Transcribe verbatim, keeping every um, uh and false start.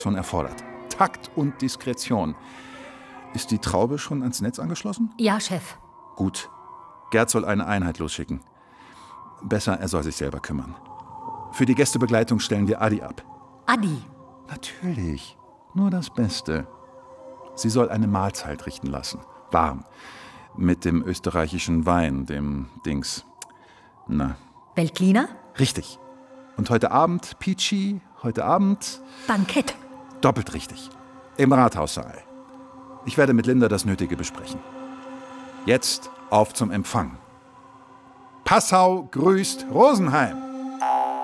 schon erfordert. Takt und Diskretion. Ist die Traube schon ans Netz angeschlossen? Ja, Chef. Gut. Gerd soll eine Einheit losschicken. Besser, er soll sich selber kümmern. Für die Gästebegleitung stellen wir Adi ab. Adi? Natürlich. Nur das Beste. Sie soll eine Mahlzeit richten lassen. Warm. Mit dem österreichischen Wein, dem Dings. Na. Veltliner? Richtig. Und heute Abend Peachy, heute Abend... Bankett. Doppelt richtig. Im Rathaussaal. Ich werde mit Linda das Nötige besprechen. Jetzt auf zum Empfang. Passau grüßt Rosenheim.